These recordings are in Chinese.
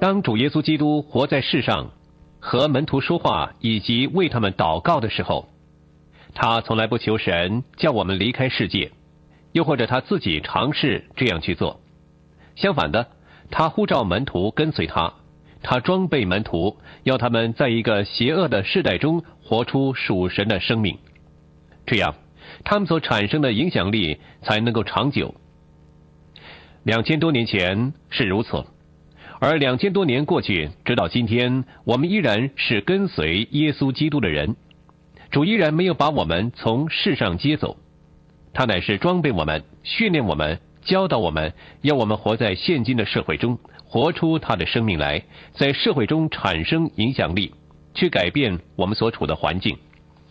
当主耶稣基督活在世上，和门徒说话以及为他们祷告的时候，他从来不求神叫我们离开世界，又或者他自己尝试这样去做。相反的，他呼召门徒跟随他，他装备门徒，要他们在一个邪恶的世代中活出属神的生命，这样他们所产生的影响力才能够长久。2000多年前是如此，而2000多年过去，直到今天，我们依然是跟随耶稣基督的人。主依然没有把我们从世上接走，他乃是装备我们，训练我们，教导我们，要我们活在现今的社会中，活出他的生命来，在社会中产生影响力，去改变我们所处的环境。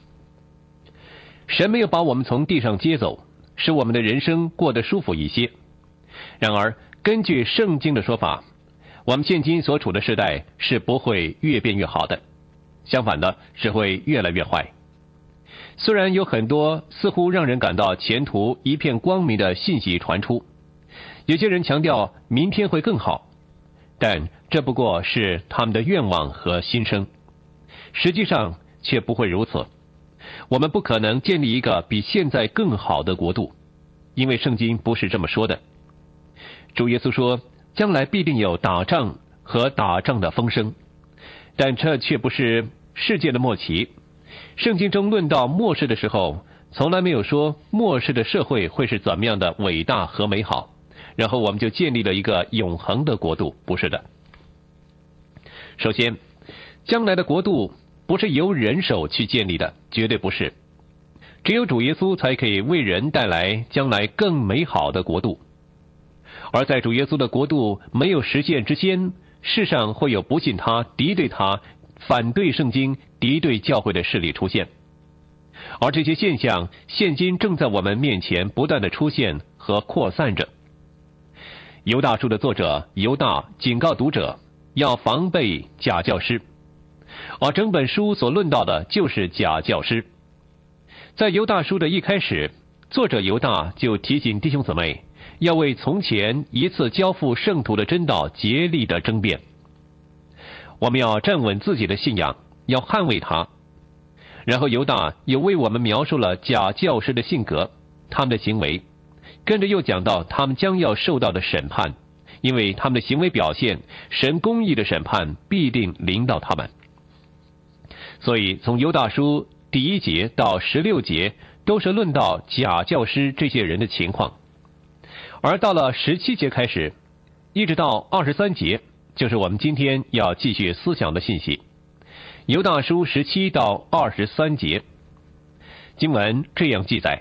神没有把我们从地上接走，使我们的人生过得舒服一些。然而，根据圣经的说法，我们现今所处的时代是不会越变越好的，相反的，是会越来越坏。虽然有很多似乎让人感到前途一片光明的信息传出，有些人强调明天会更好，但这不过是他们的愿望和心声，实际上却不会如此。我们不可能建立一个比现在更好的国度，因为圣经不是这么说的。主耶稣说，将来必定有打仗和打仗的风声，但这却不是世界的末期。圣经中论到末世的时候，从来没有说末世的社会会是怎么样的伟大和美好，然后我们就建立了一个永恒的国度，不是的。首先，将来的国度不是由人手去建立的，绝对不是。只有主耶稣才可以为人带来将来更美好的国度。而在主耶稣的国度没有实现之前，世上会有不信他、敌对他、反对圣经、敌对教会的势力出现，而这些现象现今正在我们面前不断的出现和扩散着。犹大书的作者犹大警告读者要防备假教师，而整本书所论到的就是假教师。在犹大书的一开始，作者犹大就提醒弟兄姊妹要为从前一次交付圣徒的真道竭力的争辩。我们要站稳自己的信仰，要捍卫它。然后犹大又为我们描述了假教师的性格，他们的行为，跟着又讲到他们将要受到的审判，因为他们的行为表现，神公义的审判必定临到他们。所以从犹大书第1节到16节都是论到假教师这些人的情况，而到了17节开始，一直到23节，就是我们今天要继续思想的信息。犹大书17到23节，经文这样记载：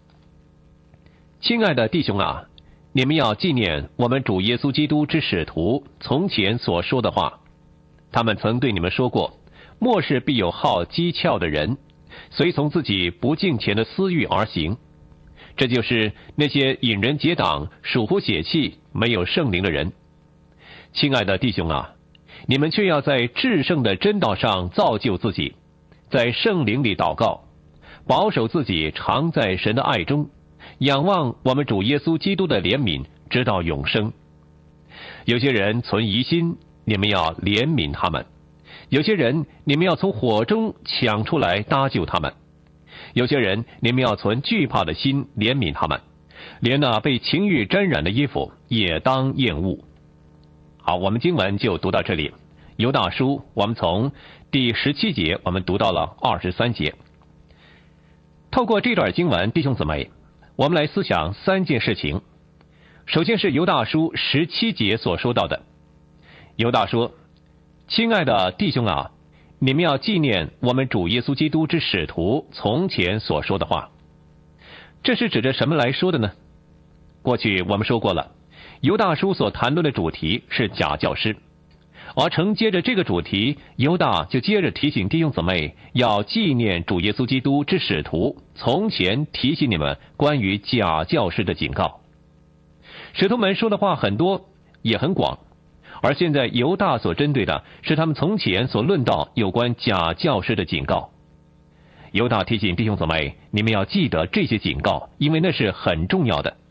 亲爱的弟兄啊，你们要纪念我们主耶稣基督之使徒从前所说的话。他们曾对你们说过，末世必有好讥诮的人，随从自己不敬虔的私欲而行。这就是那些引人结党、属乎血气、没有圣灵的人。亲爱的弟兄啊，你们却要在至圣的真道上造就自己，在圣灵里祷告，保守自己常在神的爱中，仰望我们主耶稣基督的怜悯，直到永生。有些人存疑心，你们要怜悯他们；有些人你们要从火中抢出来搭救他们；有些人你们要存惧怕的心怜悯他们，连那被情欲沾染的衣服也当厌恶。好，我们经文就读到这里。犹大书我们从第17节我们读到了23节。透过这段经文，弟兄姊妹，我们来思想3件事情。首先是犹大书17节所说到的。犹大说，亲爱的弟兄啊，你们要纪念我们主耶稣基督之使徒从前所说的话。这是指着什么来说的呢？过去我们说过了，犹大书所谈论的主题是假教师，而承接着这个主题，犹大就接着提醒弟兄姊妹要纪念主耶稣基督之使徒从前提醒你们关于假教师的警告。使徒们说的话很多，也很广，而现在犹大所针对的是他们从前所论到有关假教师的警告。犹大提醒弟兄姊妹，你们要记得这些警告，因为那是很重要的。